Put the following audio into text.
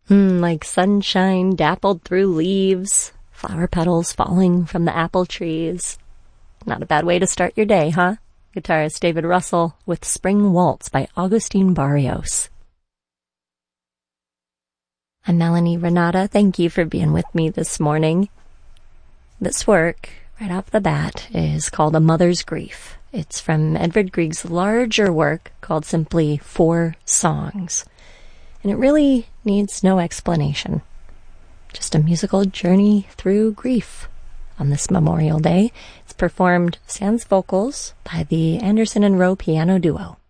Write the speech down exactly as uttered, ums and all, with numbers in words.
Hmm, like sunshine dappled through leaves, flower petals falling from the apple trees. Not a bad way to start your day, huh? Guitarist David Russell with Spring Waltz by Agustin Barrios. I'm Melanie Renata. Thank you for being with me this morning. This work, right off the bat, is called A Mother's Grief. It's from Edvard Grieg's larger work called simply Four Songs. And it really needs no explanation. Just a musical journey through grief on this Memorial Day. It's performed sans vocals by the Anderson and Rowe Piano Duo.